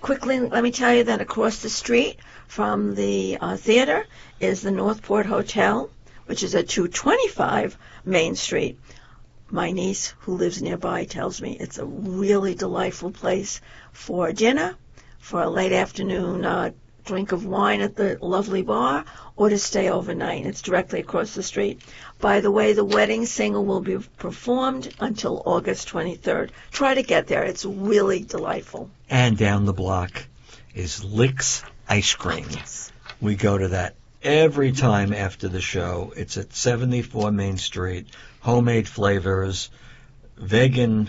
Quickly, let me tell you that across the street from the theater is the Northport Hotel, which is at 225 Main Street. My niece, who lives nearby, tells me it's a really delightful place for dinner, for a late afternoon drink of wine at the lovely bar, or to stay overnight. It's directly across the street. By the way, the wedding single will be performed until August 23rd. Try to get there. It's really delightful. And down the block is Licks Ice Cream. Yes. We go to that every time after the show. It's at 74 Main Street. Homemade flavors, vegan,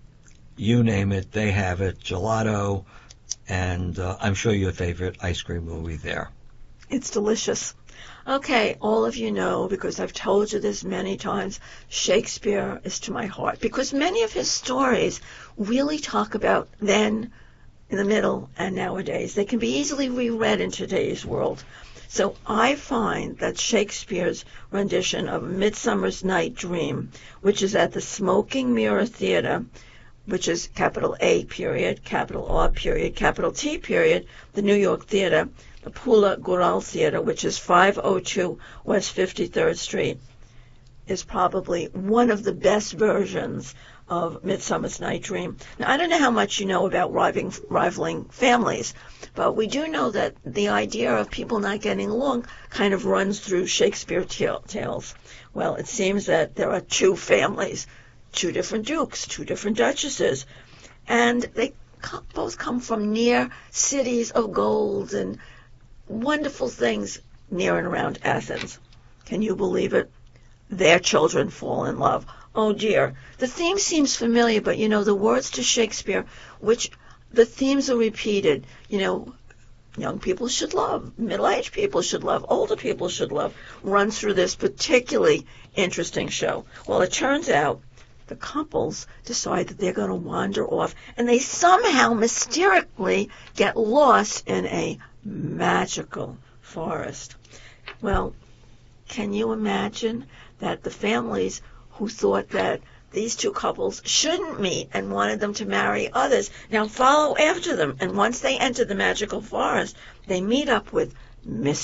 you name it, they have it. Gelato, and I'm sure your favorite ice cream will be there. It's delicious. Okay, all of you know, because I've told you this many times, Shakespeare is to my heart, because many of his stories really talk about then, in the middle, and nowadays. They can be easily reread in today's world. So I find that Shakespeare's rendition of Midsummer's Night Dream, which is at the Smoking Mirror Theater, which is capital A period, capital R period, capital T period, the New York Theater, the Pula Gural Theater, which is 502 West 53rd Street, is probably one of the best versions of Midsummer's Night Dream. Now, I don't know how much you know about rivaling families, but we do know that the idea of people not getting along kind of runs through Shakespeare tales. Well, it seems that there are two families, two different dukes, two different duchesses, and they both come from near cities of gold and wonderful things near and around Athens. Can you believe it? Their children fall in love. Oh dear. The theme seems familiar, but you know, the words to Shakespeare, which the themes are repeated, you know, young people should love, middle-aged people should love, older people should love, runs through this particularly interesting show. Well, it turns out the couples decide that they're going to wander off, and they somehow mysteriously get lost in a magical forest. Well, can you imagine that the families who thought that these two couples shouldn't meet and wanted them to marry others now follow after them, and once they enter the magical forest, they meet up with Mr.